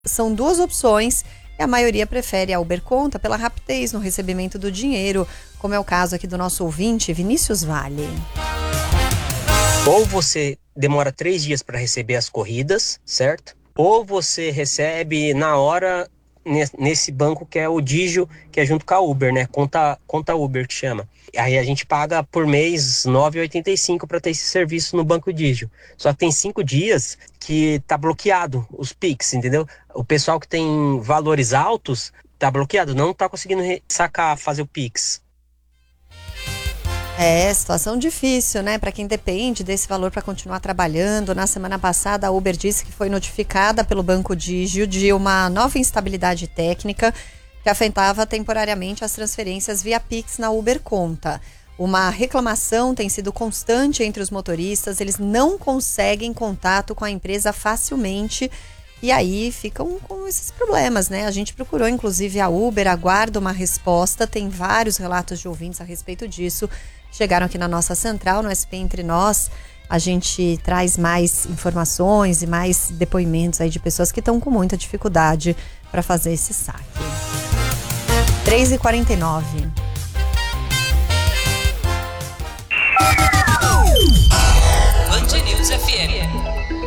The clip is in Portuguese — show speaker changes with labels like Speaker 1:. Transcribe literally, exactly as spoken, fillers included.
Speaker 1: São duas opções e a maioria prefere a Uber Conta pela rapidez no recebimento do dinheiro, como é o caso aqui do nosso ouvinte, Vinícius Vale.
Speaker 2: Ou você demora três dias para receber as corridas, certo? Ou você recebe na hora nesse banco que é o Digio, que é junto com a Uber, né? Conta, conta Uber que chama. Aí a gente paga por mês nove reais e oitenta e cinco centavos para ter esse serviço no Banco Digio. Só que tem cinco dias que tá bloqueado os Pix, entendeu? O pessoal que tem valores altos tá bloqueado, não tá conseguindo sacar, fazer o Pix.
Speaker 1: É, situação difícil, né? Para quem depende desse valor para continuar trabalhando. Na semana passada, a Uber disse que foi notificada pelo Banco Digio de uma nova instabilidade técnica que afetava temporariamente as transferências via Pix na Uber Conta. Uma reclamação tem sido constante entre os motoristas, eles não conseguem contato com a empresa facilmente e aí ficam com esses problemas, né? A gente procurou, inclusive, a Uber, aguarda uma resposta, tem vários relatos de ouvintes a respeito disso. Chegaram aqui na nossa central, no S P Entre Nós, a gente traz mais informações e mais depoimentos aí de pessoas que estão com muita dificuldade para fazer esse saque. três e quarenta e nove.
Speaker 3: Band News F M.